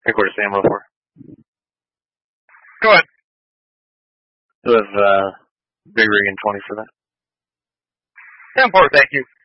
Headquarters Sam Rofor. Go ahead. Do have Big Rig and 20 for that. 10-4, thank you.